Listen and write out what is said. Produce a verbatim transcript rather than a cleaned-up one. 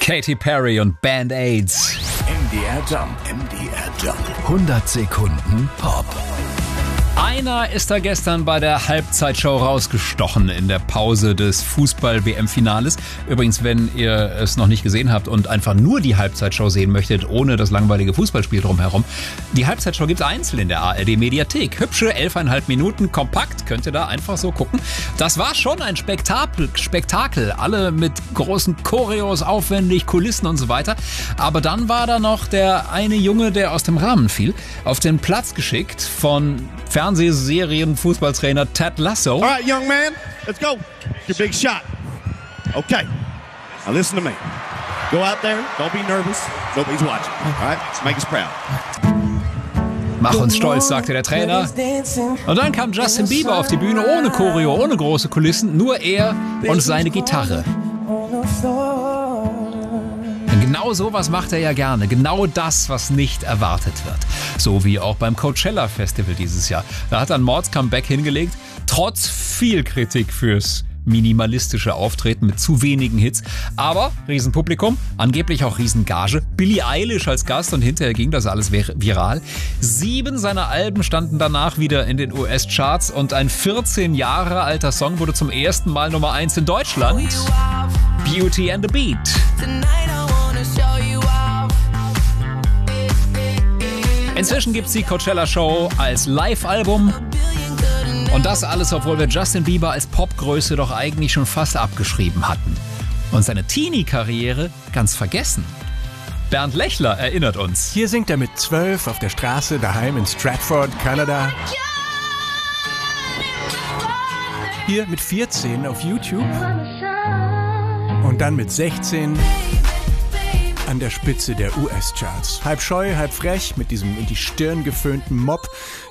Katy Perry und Band-Aids. M D R Jump. M D R Jump. hundert Sekunden Pop. Einer ist da gestern bei der Halbzeitshow rausgestochen in der Pause des Fußball-W M-Finales. Übrigens, wenn ihr es noch nicht gesehen habt und einfach nur die Halbzeitshow sehen möchtet, ohne das langweilige Fußballspiel drumherum, die Halbzeitshow gibt's einzeln in der A R D-Mediathek. Hübsche elfeinhalb Minuten, kompakt, könnt ihr da einfach so gucken. Das war schon ein Spektakel, Spektakel, alle mit großen Choreos, aufwendig, Kulissen und so weiter. Aber dann war da noch der eine Junge, der aus dem Rahmen fiel, auf den Platz geschickt von Fernsehserien-Fußballtrainer Ted Lasso. All right, young man, let's go. Your big shot. Okay, now listen to me. Go out there, don't be nervous. Nobody's watching. All right, let's make us proud. Mach uns stolz, sagte der Trainer. Und dann kam Justin Bieber auf die Bühne ohne Choreo, ohne große Kulissen, nur er und seine Gitarre. Genau sowas macht er ja gerne. Genau das, was nicht erwartet wird. So wie auch beim Coachella Festival dieses Jahr. Da hat er ein Mords-Comeback hingelegt, trotz viel Kritik fürs minimalistische Auftreten mit zu wenigen Hits. Aber Riesenpublikum, angeblich auch Riesengage. Billie Eilish als Gast und hinterher ging das alles viral. Sieben seiner Alben standen danach wieder in den U S-Charts und ein vierzehn Jahre alter Song wurde zum ersten Mal Nummer eins in Deutschland. Beauty and the Beat. Inzwischen gibt's die Coachella-Show als Live-Album. Und das alles, obwohl wir Justin Bieber als Popgröße doch eigentlich schon fast abgeschrieben hatten. Und seine Teenie-Karriere ganz vergessen. Bernd Lechler erinnert uns. Hier singt er mit zwölf auf der Straße daheim in Stratford, Kanada. Hier mit vierzehn auf YouTube. Und dann mit sechzehn an der Spitze der U S-Charts. Halb scheu, halb frech, mit diesem in die Stirn geföhnten Mob.